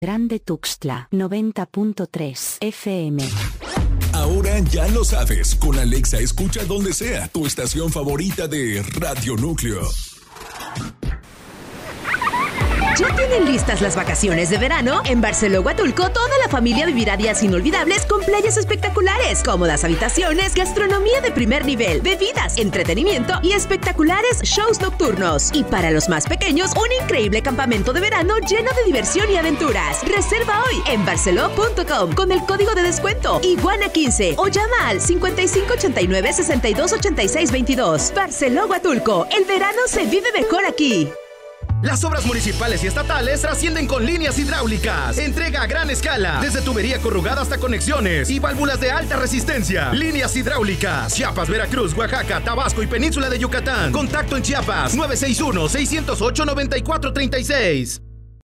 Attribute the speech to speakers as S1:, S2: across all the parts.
S1: Grande Tuxtla, 90.3 FM.
S2: Ahora ya lo sabes, con Alexa escucha donde sea tu estación favorita de Radio Núcleo.
S3: ¿Ya tienen listas las vacaciones de verano? En Barceló Huatulco, toda la familia vivirá días inolvidables con playas espectaculares, cómodas habitaciones, gastronomía de primer nivel, bebidas, entretenimiento y espectaculares shows nocturnos. Y para los más pequeños, un increíble campamento de verano lleno de diversión y aventuras. Reserva hoy en barceló.com con el código de descuento Iguana15 o llama al 5589-628622. Barceló Huatulco, el verano se vive mejor aquí.
S4: Las obras municipales y estatales trascienden con líneas hidráulicas. Entrega a gran escala, desde tubería corrugada hasta conexiones y válvulas de alta resistencia. Líneas hidráulicas, Chiapas, Veracruz, Oaxaca, Tabasco y Península de Yucatán. Contacto en Chiapas, 961-608-9436.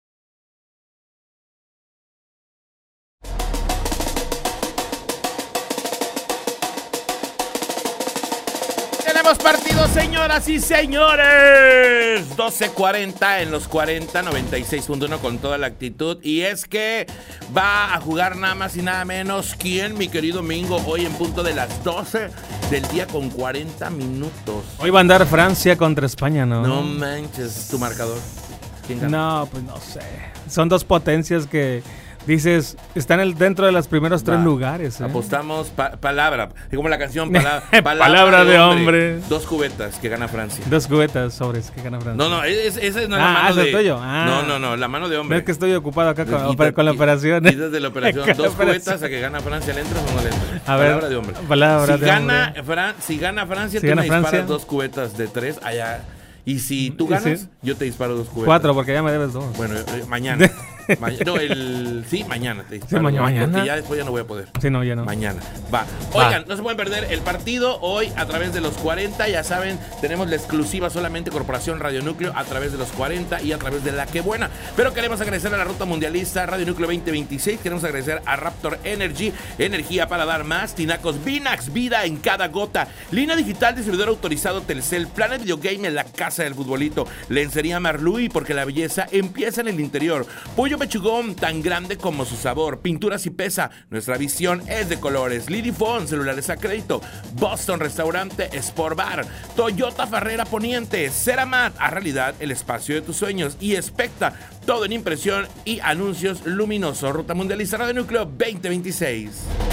S5: Tenemos partido, señoras y señores. 12:40 en los 40, 96.1 con toda la actitud. Y es que va a jugar nada más y nada menos. ¿Quién, mi querido Mingo? Hoy en punto de las 12 del día con 40 minutos.
S6: Hoy va a andar Francia contra España, ¿no?
S5: No manches, tu marcador. ¿Quién gana?
S6: No, pues no sé. Son dos potencias que dices, están dentro de los primeros tres lugares.
S5: Apostamos palabra, como la canción
S6: palabra de hombre.
S5: 2 cubetas que gana Francia.
S6: 2 cubetas sobres que gana Francia.
S5: No, ese no es la mano de...
S6: tuyo.
S5: No, la mano de hombre.
S6: No es que estoy ocupado acá con la operación.
S5: Quitas de la operación 2 cubetas a que gana Francia, ¿le entras o no le entras?
S6: Palabra
S5: de hombre.
S6: Palabra de
S5: hombre. Si gana Francia, tú me disparas 2 cubetas de 3 allá. Y si tú ganas, yo te disparo 2 cubetas.
S6: 4, porque ya me debes 2.
S5: Bueno, mañana. Mañana te disparo.
S6: Sí, mañana.
S5: Porque ya después ya no voy a poder.
S6: Sí, no, ya no.
S5: Mañana. Va. Oigan, no se pueden perder el partido hoy a través de los 40. Ya saben, tenemos la exclusiva solamente Corporación Radio Núcleo a través de los 40 y a través de La Que Buena. Pero queremos agradecer a la Ruta Mundialista Radio Núcleo 2026. Queremos agradecer a Raptor Energy, energía para dar más. Tinacos Vinax, vida en cada gota. Línea Digital, distribuidor autorizado Telcel. Planet Video Game en la casa del futbolito. Lencería Marlui, porque la belleza empieza en el interior. Pollo Pechugón, tan grande como su sabor. Pinturas y Pesa, nuestra visión es de colores. Lidifone, celulares a crédito. Boston Restaurante Sport Bar. Toyota Farrera Poniente. Ceramat, a realidad el espacio de tus sueños. Y Specta, todo en impresión y anuncios luminosos. Ruta Mundialista Radio Núcleo 2026.